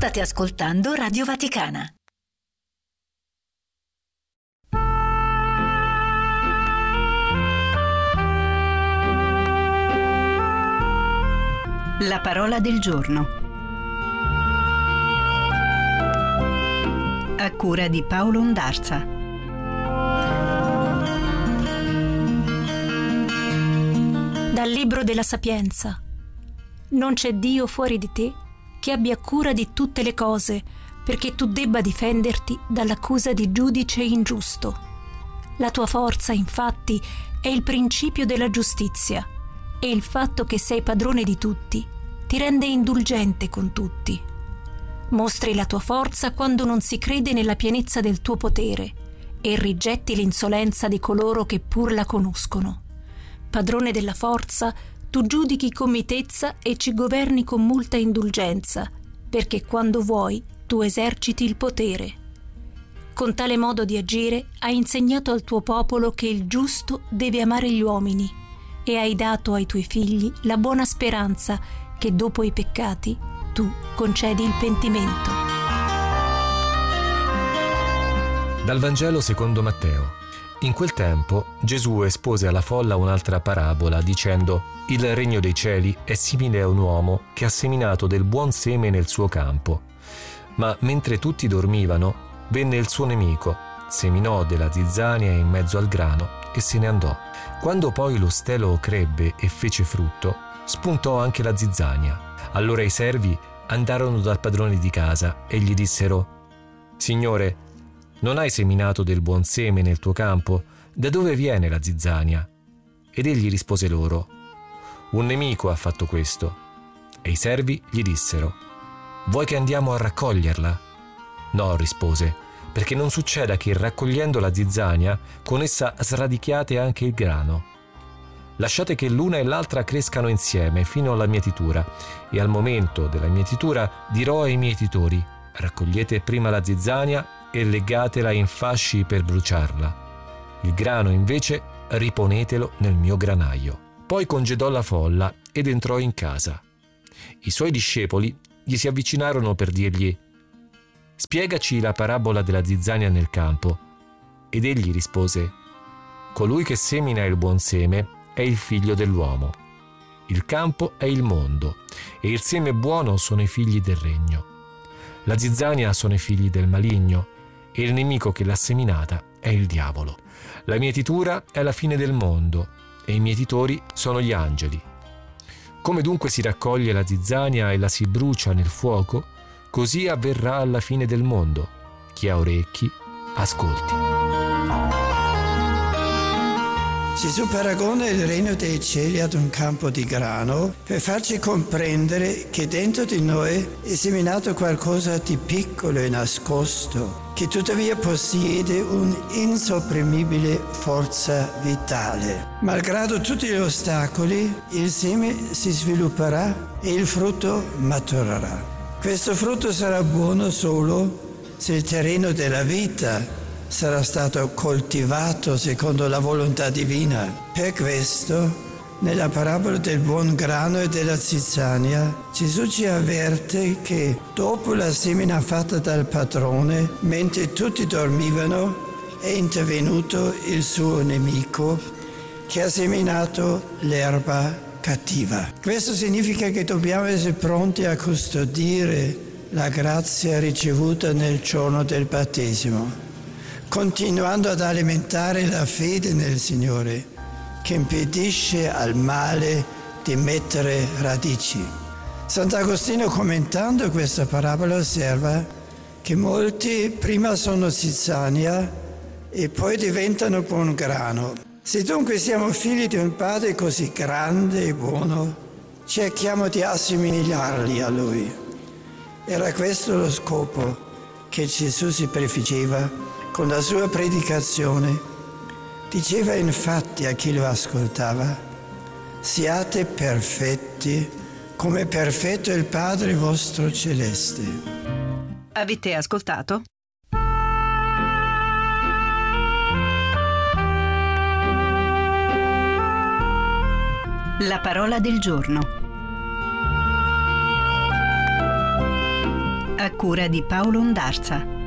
State ascoltando Radio Vaticana. La parola del giorno. A cura di Paolo Ondarza. Dal libro della Sapienza. Non c'è Dio fuori di te che abbia cura di tutte le cose, perché tu debba difenderti dall'accusa di giudice ingiusto. La tua forza, infatti, è il principio della giustizia, e il fatto che sei padrone di tutti ti rende indulgente con tutti. Mostri la tua forza quando non si crede nella pienezza del tuo potere e rigetti l'insolenza di coloro che pur la conoscono. Padrone della forza, tu giudichi con mitezza e ci governi con molta indulgenza, perché quando vuoi tu eserciti il potere. Con tale modo di agire hai insegnato al tuo popolo che il giusto deve amare gli uomini e hai dato ai tuoi figli la buona speranza che dopo i peccati tu concedi il pentimento. Dal Vangelo secondo Matteo. In quel tempo Gesù espose alla folla un'altra parabola dicendo: il regno dei cieli è simile a un uomo che ha seminato del buon seme nel suo campo. Ma mentre tutti dormivano, venne il suo nemico, seminò della zizzania in mezzo al grano e se ne andò. Quando poi lo stelo crebbe e fece frutto, spuntò anche la zizzania. Allora i servi andarono dal padrone di casa e gli dissero: Signore, non hai seminato del buon seme nel tuo campo? Da dove viene la zizzania? Ed egli rispose loro: un nemico ha fatto questo. E i servi gli dissero: vuoi che andiamo a raccoglierla? No, rispose, perché non succeda che raccogliendo la zizzania con essa sradichiate anche il grano. Lasciate che l'una e l'altra crescano insieme fino alla mietitura, e al momento della mietitura dirò ai mietitori: raccogliete prima la zizzania e legatela in fasci per bruciarla. Il grano invece riponetelo nel mio granaio. Poi congedò la folla ed entrò in casa. I suoi discepoli gli si avvicinarono per dirgli: spiegaci la parabola della zizzania nel campo. Ed egli rispose: colui che semina il buon seme è il figlio dell'uomo. Il campo è il mondo e il seme buono sono i figli del regno. La zizzania sono i figli del maligno e il nemico che l'ha seminata è il diavolo. La mietitura è la fine del mondo e i mietitori sono gli angeli. Come dunque si raccoglie la zizzania e la si brucia nel fuoco, così avverrà alla fine del mondo. Chi ha orecchi, ascolti. Gesù paragona il regno dei cieli ad un campo di grano per farci comprendere che dentro di noi è seminato qualcosa di piccolo e nascosto, che tuttavia possiede un'insopprimibile forza vitale. Malgrado tutti gli ostacoli, il seme si svilupperà e il frutto maturerà. Questo frutto sarà buono solo se il terreno della vita sarà stato coltivato secondo la volontà divina. Per questo, nella parabola del buon grano e della zizzania, Gesù ci avverte che dopo la semina fatta dal padrone, mentre tutti dormivano, è intervenuto il suo nemico che ha seminato l'erba cattiva. Questo significa che dobbiamo essere pronti a custodire la grazia ricevuta nel giorno del battesimo, continuando ad alimentare la fede nel Signore, che impedisce al male di mettere radici. Sant'Agostino, commentando questa parabola, osserva che molti prima sono zizzania e poi diventano buon grano. Se dunque siamo figli di un Padre così grande e buono, cerchiamo di assomigliarli a Lui. Era questo lo scopo che Gesù si prefiggeva con la sua predicazione. Diceva infatti a chi lo ascoltava: siate perfetti come perfetto è il Padre vostro celeste. Avete ascoltato? La parola del giorno. A cura di Paolo Ondarza.